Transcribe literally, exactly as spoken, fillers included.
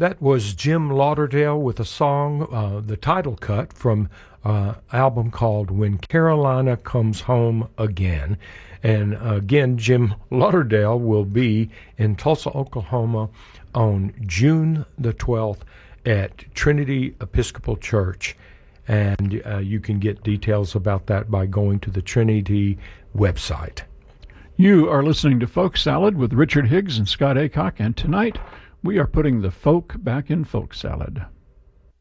That was Jim Lauderdale with a song, uh, the title cut from uh, album called When Carolina Comes Home Again. And uh, again, Jim Lauderdale will be in Tulsa, Oklahoma on June the twelfth at Trinity Episcopal Church. And uh, you can get details about that by going to the Trinity website. You are listening to Folk Salad with Richard Higgs and Scott Aycock, and tonight we are putting the folk back in folk salad.